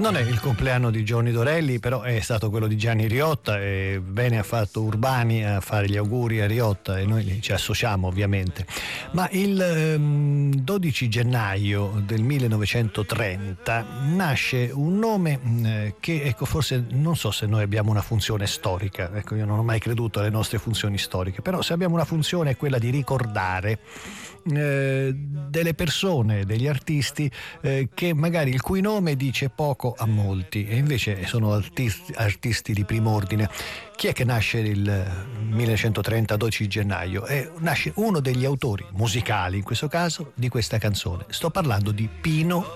Non è il compleanno di Johnny Dorelli, però è stato quello di Gianni Riotta, e bene ha fatto Urbani a fare gli auguri a Riotta, e noi ci associamo ovviamente. Ma il 12 gennaio del 1930 nasce un nome che, ecco, forse non so se noi abbiamo una funzione storica, ecco, io non ho mai creduto alle nostre funzioni storiche, però se abbiamo una funzione è quella di ricordare delle persone, degli artisti che magari il cui nome dice poco a molti e invece sono artisti di prim'ordine. Chi è che nasce il 1930, 12 gennaio? Nasce uno degli autori musicali, in questo caso, di questa canzone. Sto parlando di Pino